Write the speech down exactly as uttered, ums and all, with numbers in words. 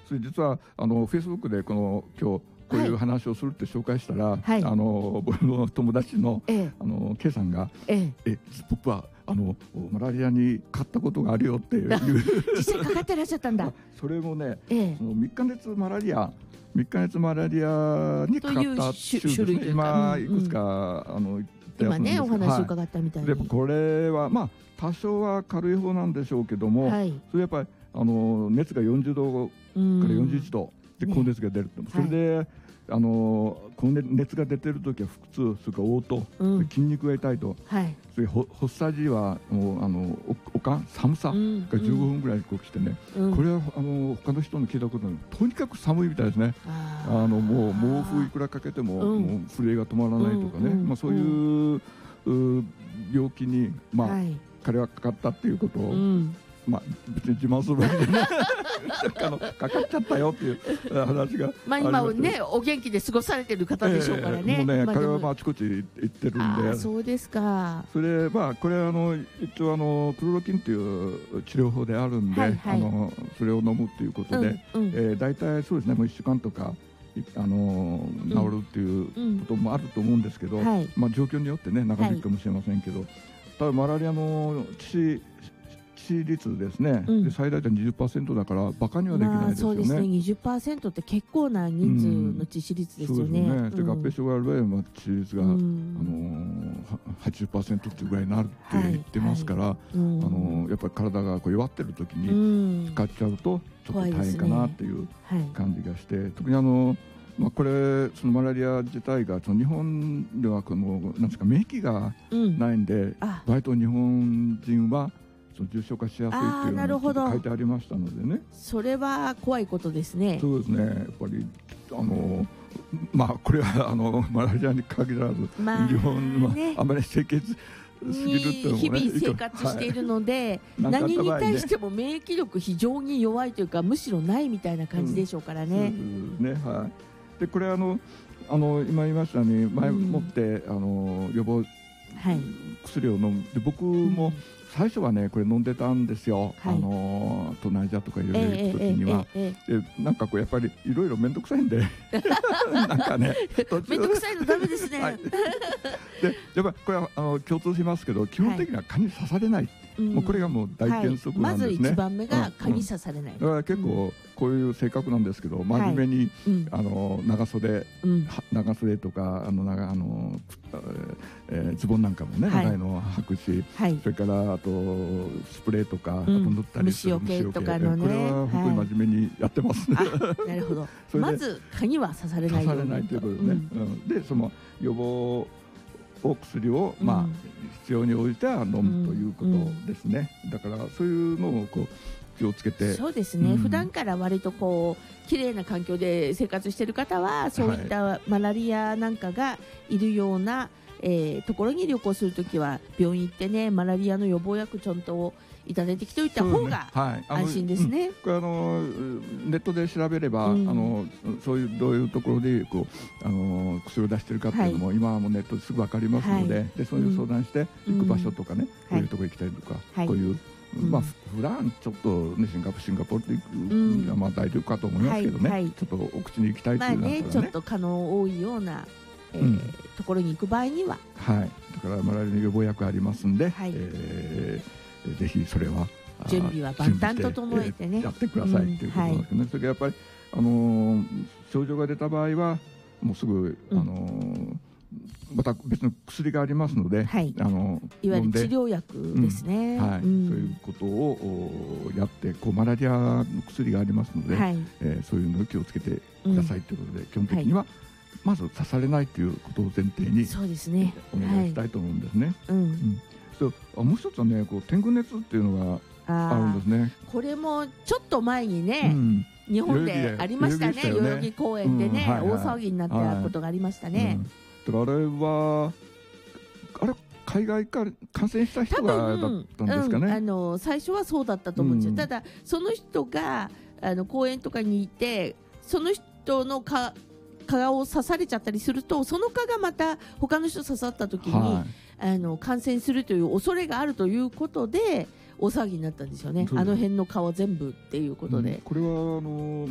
それ実はあのフェイスブックでこの今日こういう話をするって紹介したら、はい、あの僕の友達の、ええ、あの K さんが、ええ、え僕はあのマラリアにかかったことがあるよっていう実際かかってらっしゃったんだそれもね、ええ、そのみっか熱マラリアみっか熱マラリアにかかった種ですね。今いくつか、うんうん、あの今ねお話を伺ったみたいに、 はい、でこれはまあ多少は軽い方なんでしょうけども、はい、それやっぱりあの熱がよんじゅうどからよんじゅういちどで高熱が出るって、ね、それで、はい、あの高熱が出てる時は腹痛、それから嘔吐、うん、筋肉が痛いと、はい、それ発作時はもうあのおかん寒さがじゅうごふんぐらいこう来てね、うん、これはあの他の人の聞いたことない、とにかく寒いみたいですね。ああのもう毛布いくらかけても、うん、もう震えが止まらないとかね、うんうん、まあ、そういう、うん、病気に、まあはい、彼はかかったっていうことを、うん、まあ、別に自慢するわけじゃないあのかかっちゃったよっていう話がまあ今ねお元気で過ごされてる方でしょうからね、 えー、もうね、 まあ、 彼はまああちこち行ってるんで。 あそうですか。 それまあこれあの一応あのクロロキンっていう治療法であるんで、はいはい、あのそれを飲むっていうことで、うんうん、えー、大体そうですねもういっしゅうかんとかあの治るっていうこともあると思うんですけど、うんうん、まあ状況によってね長引くかもしれませんけど、はい、ただマラリアの致死致死率ですね、うん、で最大で にじゅっパーセント だからバカにはできないですよね。 まあ、そうですね にじゅっパーセント って結構な人数の致死率ですよね。うん、 そうですね。で合併症がある場合は致死率が、うん、あのー、はちじゅっパーセント っていうぐらいになるって言ってますから、はいはい、あのー、やっぱり体がこう弱ってる時に使っちゃうとちょっと大変かなっていう感じがして、ねはい、特にあのーまあ、これそのマラリア自体がその日本ではこのなんですか免疫がないんで、うん、割と日本人は重症化しやすいっていうのが書いてありましたのでね。 それは怖いことですね。 そうですね。やっぱりあのまあこれはあのマラリアに限らず、まあ、日本はあまり清潔すぎるっていうのもね、 日々生活しているので、はい、何に対しても免疫力非常に弱いというかむしろないみたいな感じでしょうからね。 うん、ねはい。でこれあのあの今言いましたように前もって、うん、あの予防薬を飲むで僕も最初はねこれ飲んでたんですよ、はい、あの東南アジアとかいろいろ行く時には、えええええ、でなんかこうやっぱりいろいろ面倒くさいんでなんかね面倒くさいのダメですね、はい、 でやっぱりこれはあの共通しますけど基本的には蚊に刺されない、はい、もうこれがもう大原則なんですね、はい、 まず一番目が蚊に刺されない、 うんうん、だから結構こういう性格なんですけど真面目に、はいうん、あの長袖、うん、長袖とかあの長あの、えー、ズボンなんかもね、はい、長いのを履くし、はい、それからあとスプレーとか、うん、あと塗ったりする虫除けとかのね、 これは本当に真面目にやってます、はい、 なるほどまず蚊には刺されないように刺されないということでね、うんうん、でその予防お薬を、まあうん、必要に応じては飲むということですね、うんうん、だからそういうのをこう気をつけてそうですね、うん、普段から割とこう綺麗な環境で生活している方はそういったマラリアなんかがいるような、はいえー、ところに旅行するときは病院行ってねマラリアの予防薬ちゃんといただいてきておいた方が安心ですね。 これあのネットで調べれば、うん、あのそういうどういうところでこうあの薬を出してるかっていうのも、はい、今はもうネットですぐ分かりますので、はい、でそういう相談して行く場所とかね、うん、こういうところ行きたいとか、はい、こういうまあ、普段ちょっと、ね、シンガポール、シンガポールって行くのはまあ大丈夫かと思いますけどね、はいはい、ちょっとお口に行きたいっていうのは、ねまあね、ちょっと蚊の多いような、えーうん、ところに行く場合には、 はい、だからマラリアの予防薬ありますんで、はいえー、ぜひそれは準備は万端整えてね、 えー、やってくださいっていうことなんですけどね、うんはい、それからやっぱり、あのー、症状が出た場合はもうすぐ、あのーうんまた別の薬がありますので、はい、あのいわゆる治療薬ですね、 うんはいうん、そういうことをやってこうマラリアの薬がありますので、はいえー、そういうのを気をつけてくださいということで、うん、基本的にはまず刺されないということを前提にそうですねお願いしたいと思うんですね。はいうんうん、そうあもう一つはねこう天狗熱っていうのがあるんですね。 これもちょっと前にね、うん日本でありましたね代々木公園でね、うんはいはい、大騒ぎになったことがありましたね、はいうんだからあれはあれ海外から感染した人がだったんですかね、 うん、あの最初はそうだったと思うんですよ、うん、ただその人があの公園とかにいてその人のか蚊を刺されちゃったりするとその蚊がまた他の人刺さった時に、はい、あの感染するという恐れがあるということで大騒ぎになったんですよねあの辺の蚊は全部っていうことで、 うん、これはあの